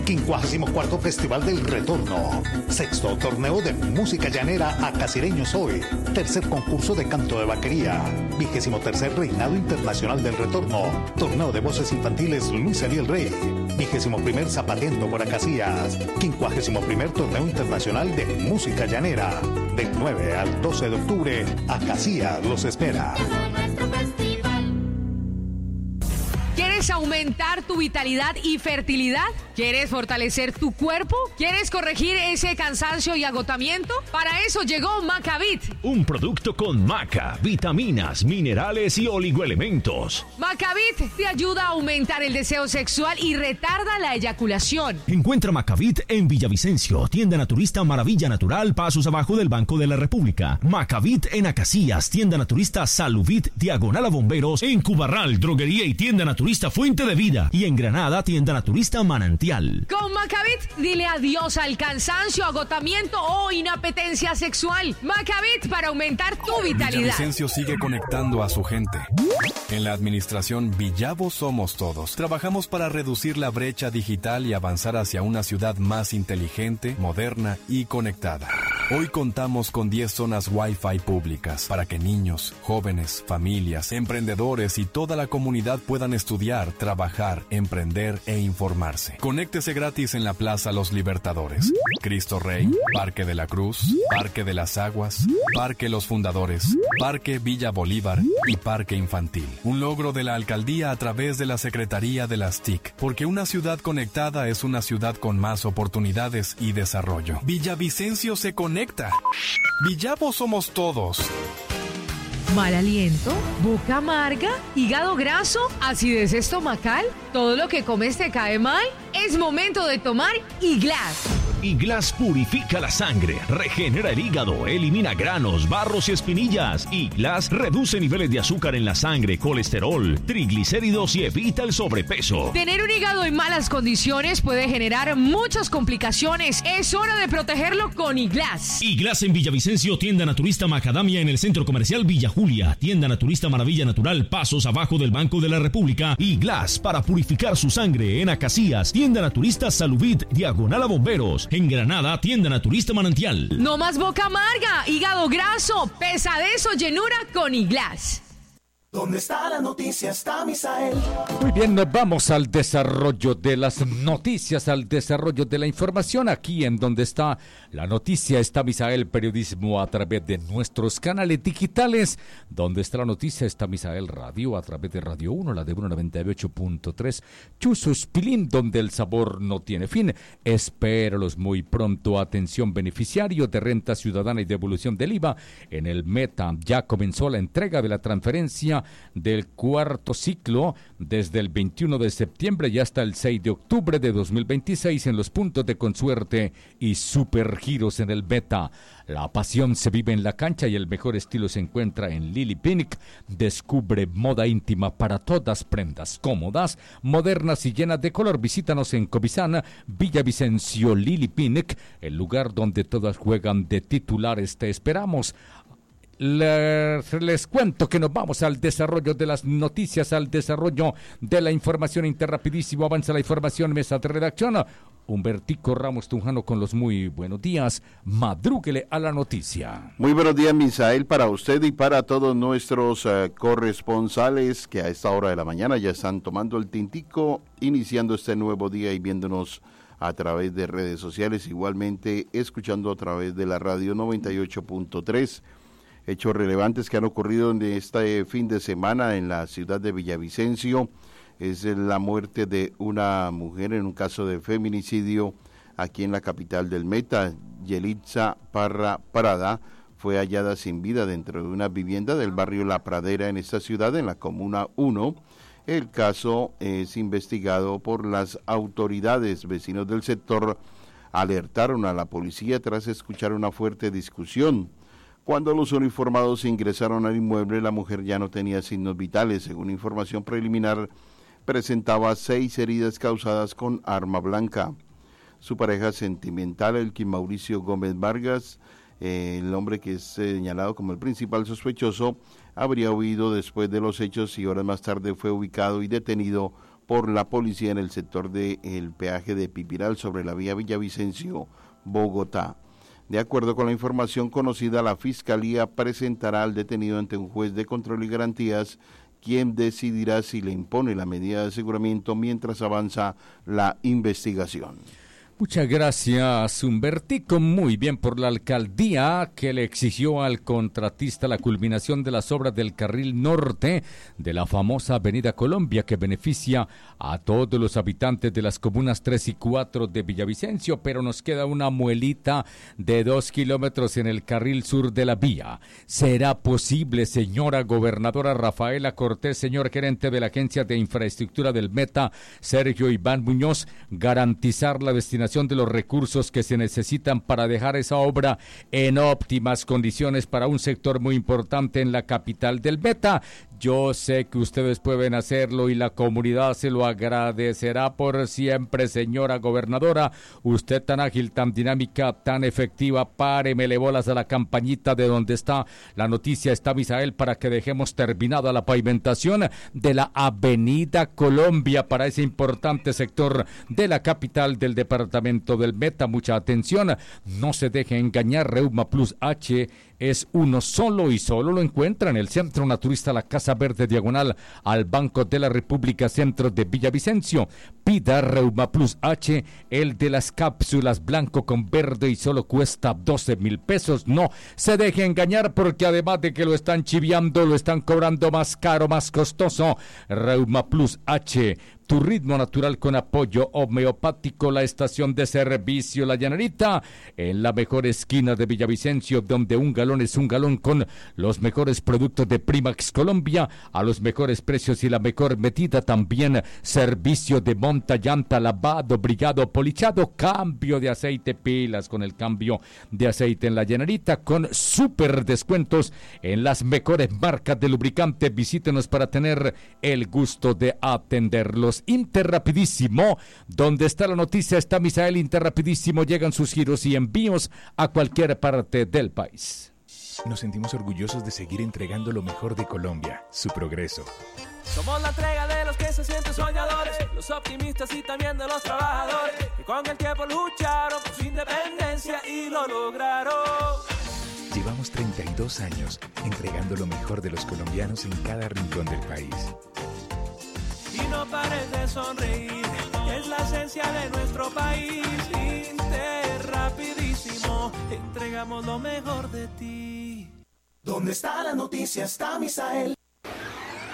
54º Festival del Retorno. 6º Torneo de Música Llanera Acasireños Hoy. 3er concurso de canto de vaquería. 23er Reinado Internacional del Retorno. Torneo de voces infantiles Luis Ariel Rey. 21er Zapateando por Acacías. 51er Torneo Internacional de Música Llanera. Del 9 al 12 de octubre, Acacías los espera. ¿Quieres aumentar tu vitalidad y fertilidad? ¿Quieres fortalecer tu cuerpo? ¿Quieres corregir ese cansancio y agotamiento? Para eso llegó Macavit. Un producto con maca, vitaminas, minerales y oligoelementos. Macavit te ayuda a aumentar el deseo sexual y retarda la eyaculación. Encuentra Macavit en Villavicencio, tienda naturista Maravilla Natural, pasos abajo del Banco de la República. Macavit en Acacías, tienda naturista Saluvit, diagonal a Bomberos. En Cubarral, droguería y tienda naturista Fuente de Vida. Y en Granada, tienda naturista Manantial. Con Macavit, dile adiós al cansancio, agotamiento o inapetencia sexual. Macavit para aumentar tu vitalidad. Villavicencio sigue conectando a su gente. En la administración Villavo Somos Todos, trabajamos para reducir la brecha digital y avanzar hacia una ciudad más inteligente, moderna y conectada. Hoy contamos con 10 zonas Wi-Fi públicas para que niños, jóvenes, familias, emprendedores y toda la comunidad puedan estudiar, trabajar, emprender e informarse. Conéctese gratis en la Plaza Los Libertadores, Cristo Rey, Parque de la Cruz, Parque de las Aguas, Parque Los Fundadores, Parque Villa Bolívar y Parque Infantil. Un logro de la alcaldía a través de la Secretaría de las TIC, porque una ciudad conectada es una ciudad con más oportunidades y desarrollo. Villavicencio se conecta. Villavo Somos Todos. ¿Mal aliento? ¿Boca amarga? ¿Hígado graso? ¿Acidez estomacal? ¿Todo lo que comes te cae mal? Es momento de tomar Iglas. Iglas purifica la sangre, regenera el hígado, elimina granos, barros y espinillas. Iglas reduce niveles de azúcar en la sangre, colesterol, triglicéridos y evita el sobrepeso. Tener un hígado en malas condiciones puede generar muchas complicaciones. Es hora de protegerlo con Iglas. Iglas en Villavicencio, tienda naturista Macadamia en el Centro Comercial Villa Julia, tienda naturista Maravilla Natural, pasos abajo del Banco de la República. Iglas para purificar su sangre en Acacías, tienda naturista Saluvit, diagonal a Bomberos. En Granada, tienda naturista Manantial. No más boca amarga, hígado graso, pesadez o llenura con Iglas. ¿Dónde está la noticia? Está Misael. Muy bien, nos vamos al desarrollo de las noticias, al desarrollo de la información. Aquí en Donde está la noticia está Misael, periodismo a través de nuestros canales digitales. Donde está la noticia está Misael Radio a través de Radio 1, la de 198.3. Chuzos Pilín, donde el sabor no tiene fin. Espéralos muy pronto. Atención, beneficiarios de renta ciudadana y devolución del IVA. En el Meta ya comenzó la entrega de la transferencia del cuarto ciclo desde el 21 de septiembre y hasta el 6 de octubre de 2026 en los puntos de Consuerte y Supergiros en el Beta. La pasión se vive en la cancha y el mejor estilo se encuentra en Lily Pink. Descubre moda íntima para todas, prendas cómodas, modernas y llenas de color. Visítanos en Cobizán, Villavicencio, Lily Pink, el lugar donde todas juegan de titulares. Te esperamos. Les cuento que nos vamos al desarrollo de las noticias, al desarrollo de la información interrapidísimo. Avanza la información, mesa de redacción. Humbertico Ramos Tunjano con los muy buenos días. Madrúguele a la noticia. Muy buenos días, Misael, para usted y para todos nuestros corresponsales que a esta hora de la mañana ya están tomando el tintico, iniciando este nuevo día y viéndonos a través de redes sociales, igualmente escuchando a través de la radio 98.3. Hechos relevantes que han ocurrido en este fin de semana en la ciudad de Villavicencio es la muerte de una mujer en un caso de feminicidio aquí en la capital del Meta. Yelitza Parra Prada fue hallada sin vida dentro de una vivienda del barrio La Pradera en esta ciudad, en la Comuna 1. El caso es investigado por las autoridades. Vecinos del sector alertaron a la policía tras escuchar una fuerte discusión. Cuando los uniformados ingresaron al inmueble, la mujer ya no tenía signos vitales. Según información preliminar, presentaba 6 heridas causadas con arma blanca. Su pareja sentimental, Elkin Mauricio Gómez Vargas, el hombre que es señalado como el principal sospechoso, habría huido después de los hechos y horas más tarde fue ubicado y detenido por la policía en el sector del peaje de Pipiral sobre la vía Villavicencio, Bogotá. De acuerdo con la información conocida, la Fiscalía presentará al detenido ante un juez de control y garantías, quien decidirá si le impone la medida de aseguramiento mientras avanza la investigación. Muchas gracias, Humbertico. Muy bien por la alcaldía que le exigió al contratista la culminación de las obras del carril norte de la famosa Avenida Colombia, que beneficia a todos los habitantes de las comunas 3 y 4 de Villavicencio, pero nos queda una muelita de 2 kilómetros en el carril sur de la vía. ¿Será posible, señora gobernadora Rafaela Cortés, señor gerente de la Agencia de Infraestructura del Meta, Sergio Iván Muñoz, garantizar la destinación de los recursos que se necesitan para dejar esa obra en óptimas condiciones para un sector muy importante en la capital del Meta? Yo sé que ustedes pueden hacerlo y la comunidad se lo agradecerá por siempre, señora gobernadora. Usted tan ágil, tan dinámica, tan efectiva. Páremele bolas a la campañita de donde está la noticia. Está Misael para que dejemos terminada la pavimentación de la Avenida Colombia para ese importante sector de la capital del departamento del Meta. Mucha atención, no se deje engañar. Reuma Plus H es uno solo y solo lo encuentra en el Centro Naturista La Casa Verde, diagonal al Banco de la República, centro de Villavicencio. Pida Reuma Plus H, el de las cápsulas blanco con verde, y solo cuesta 12,000 pesos. No se deje engañar, porque además de que lo están chiviando, lo están cobrando más caro, más costoso. Reuma Plus H, tu ritmo natural con apoyo homeopático. La estación de servicio La Llanerita, en la mejor esquina de Villavicencio, donde un galón es un galón, con los mejores productos de Primax Colombia a los mejores precios y la mejor medida. También servicio de monta, llanta, lavado, brillado, polichado, cambio de aceite, pilas con el cambio de aceite en La Llanerita, con súper descuentos en las mejores marcas de lubricante. Visítenos para tener el gusto de atenderlos. Interrapidísimo, donde está la noticia está Misael. Interrapidísimo, llegan sus giros y envíos a cualquier parte del país. Nos sentimos orgullosos de seguir entregando lo mejor de Colombia, su progreso. Somos la entrega de los que se sienten soñadores, los optimistas y también de los trabajadores, que con el tiempo lucharon por su independencia y lo lograron. Llevamos 32 años entregando lo mejor de los colombianos en cada rincón del país. Y no pares de sonreír, que es la esencia de nuestro país. Interrapidísimo, entregamos lo mejor de ti. ¿Dónde está la noticia? Está Misael.